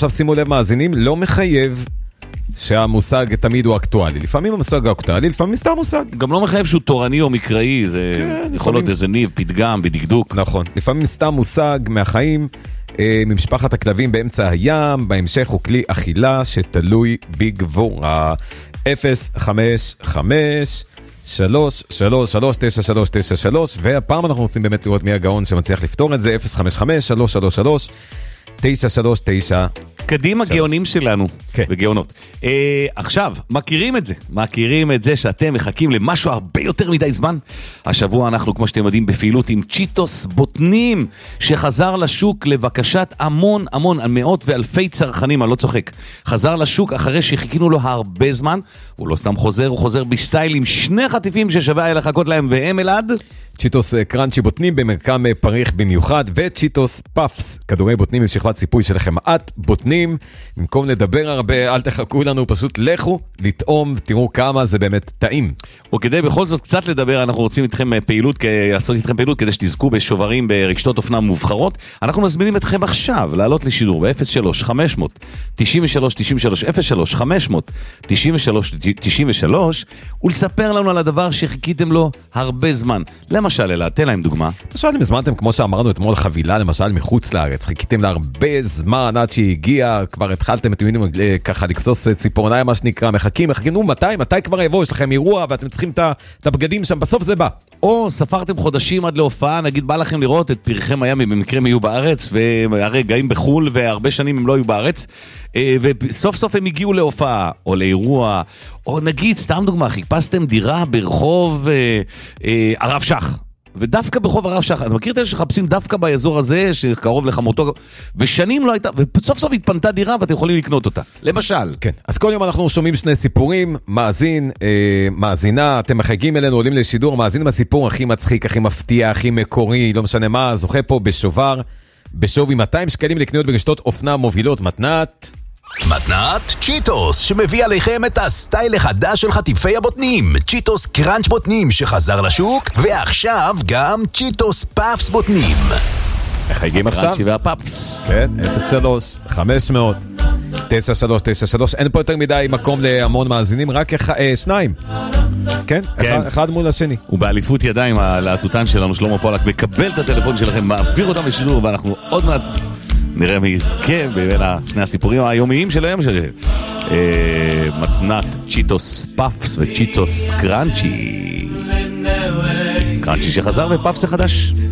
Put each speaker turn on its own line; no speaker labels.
עכשיו שימו לב מאזינים, לא מחייב שהמושג תמיד הוא אקטואלי. לפעמים המושג הוא אקטואלי, לפעמים סתם מושג.
גם לא מחייב שהוא תורני או מקראי, זה
כן,
יכול להיות איזה ניב, פתגם, בדקדוק.
נכון. לפעמים סתם מושג מהחיים, ממשפחת הכלבים באמצע הים, בהמשך הוא כלי אכילה שתלוי בגבורה. 055-333-9393, והפעם אנחנו רוצים באמת לראות מי הגאון שמצליח לפתור את זה. 055-333-9393.
קדימה גאונים שלנו,
כן.
וגאונות. עכשיו, מכירים את זה שאתם מחכים למשהו הרבה יותר מדי זמן? השבוע אנחנו, כמו שאתם יודעים, בפעילות עם צ'יטוס בוטנים, שחזר לשוק לבקשת המון, מאות ואלפי צרכנים, אני לא צוחק. חזר לשוק אחרי שחיכינו לו הרבה זמן, הוא לא סתם חוזר, הוא חוזר בסטייל עם שני חטיפים ששווה היה לחכות להם, והם אלעד?
צ'יטוס קראנצ'י בוטנים במרקם פריך במיוחד, וצ'יטוס פאפס, כדורי בוטנים עם שכבת ציפוי שלכם מעט בוטנים. במקום לדבר הרבה, אל תחכו לנו, פשוט לכו, לטעום, תראו כמה זה באמת טעים.
וכדי בכל זאת קצת לדבר, אנחנו רוצים לעשות איתכם פעילות כדי שתזכו בשוברים ברשתות אופנה מובחרות. אנחנו מזמינים אתכם עכשיו לעלות לשידור ב-03-500-93-93 ולספר לנו על הדבר שחיכיתם לו הרבה זמן. למשל, אלא, תן להם דוגמה.
למשל, אם הזמנתם, כמו שאמרנו אתמול, חבילה, למשל, מחוץ לארץ, חיכיתם לה הרבה זמן עד שהיא הגיעה, כבר התחלתם, אתם יודעים, ככה לקסוס ציפורניים, מה שנקרא, מחכים, מתי כבר יבוא, יש לכם אירוע, ואתם צריכים את הבגדים שם, בסוף זה בא.
או ספרתם חודשים עד להופעה, נגיד, בא לכם לראות את פרחי מיאמי, במקרה הם יהיו בארץ, והרי גאים בחול, והרבה שנים הם לא היו בארץ, וסוף סוף הם הגיעו להופעה, או לאירוע, או נגיד, סתם דוגמה, חיפשתם דירה ברחוב הרב שח, ודווקא ברחוב הרב שח, אתה מכיר את אלה שחפשים דווקא באזור הזה, שקרוב לך מותו, ושנים לא הייתה, וסוף סוף התפנתה דירה, ואתם יכולים לקנות אותה, למשל.
כן, אז כל יום אנחנו שומעים שני סיפורים, מאזינה, אתם מחייגים אלינו, עולים לשידור, מאזין בסיפור הכי מצחיק, הכי מפתיע, הכי מקורי, לא משנה מה, זוכה פה בשובר, בשווי 200 שקלים לקניות ברשתות אופנה מובילות.
מתנת צ'יטוס, שמביא עליכם את הסטייל החדש של חטיפי הבוטנים. צ'יטוס קראנץ' בוטנים שחזר לשוק, ועכשיו גם צ'יטוס פאפס בוטנים.
מחייגים עכשיו?
הקראנצ'י והפאפס.
כן, 03-500-9393. אין פה יותר מדי מקום להמון מאזינים, רק שניים. כן? אחד מול השני.
ובאליפות ידיים, הלהטוטן שלנו, שלמה פולק, מקבל את הטלפון שלכם, מעביר אותם לשידור, ואנחנו עוד מעט נראה מי יזכה בין שני הסיפורים היומיים של היום של מתנת צ'יטוס פאפס וצ'יטוס קראנצ'י. קראנצ'י שחזר ופאפס החדש.